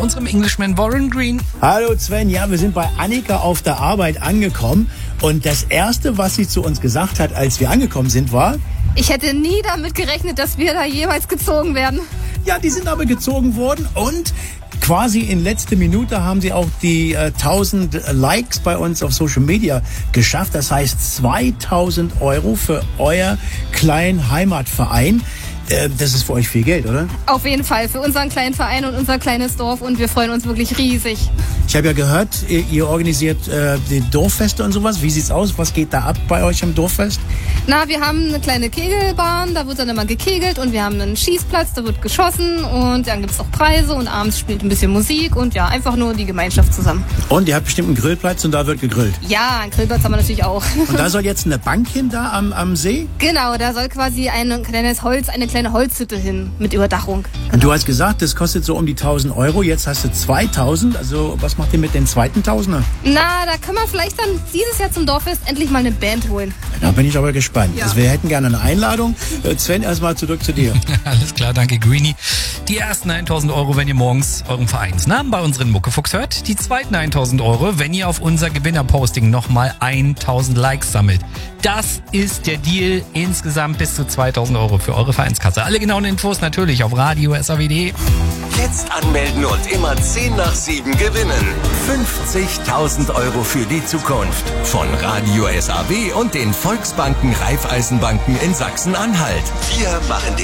unserem Englishman Warren Green. Hallo Sven, ja, wir sind bei Annika auf der Arbeit angekommen und das Erste, was sie zu uns gesagt hat, als wir angekommen sind, war: Ich hätte nie damit gerechnet, dass wir da jemals gezogen werden. Ja, die sind aber gezogen worden und quasi in letzter Minute haben sie auch die 1000 Likes bei uns auf Social Media geschafft. Das heißt 2000 Euro für euer kleinen Heimatverein. Das ist für euch viel Geld, oder? Auf jeden Fall, für unseren kleinen Verein und unser kleines Dorf, und wir freuen uns wirklich riesig. Ich habe ja gehört, ihr organisiert die Dorffeste und sowas. Wie sieht's aus? Was geht da ab bei euch am Dorffest? Na, wir haben eine kleine Kegelbahn, da wird dann immer gekegelt, und wir haben einen Schießplatz, da wird geschossen, und dann gibt's auch Preise, und abends spielt ein bisschen Musik und ja, einfach nur die Gemeinschaft zusammen. Und ihr habt bestimmt einen Grillplatz und da wird gegrillt? Ja, einen Grillplatz haben wir natürlich auch. Und da soll jetzt eine Bank hin, da am See? Genau, da soll quasi eine kleine Holzhütte hin mit Überdachung. Genau. Und du hast gesagt, das kostet so um die 1000 Euro, jetzt hast du 2000, also was macht ihr mit den zweiten Tausender? Na, da können wir vielleicht dann dieses Jahr zum Dorffest endlich mal eine Band holen. Da bin ich aber gespannt. Ja. Also wir hätten gerne eine Einladung. Sven, erstmal zurück zu dir. Alles klar, danke Greenie. Die ersten 1000 Euro, wenn ihr morgens euren Vereinsnamen bei unseren Muckefuchs hört. Die zweiten 1000 Euro, wenn ihr auf unser Gewinnerposting nochmal 1000 Likes sammelt. Das ist der Deal. Insgesamt bis zu 2000 Euro für eure Vereinskasse. Alle genauen Infos natürlich auf Radio SAW.de. Jetzt anmelden und immer 10 nach 7 gewinnen. 50.000 Euro für die Zukunft. Von Radio SAW und den Volksbanken Raiffeisenbanken in Sachsen-Anhalt. Wir machen den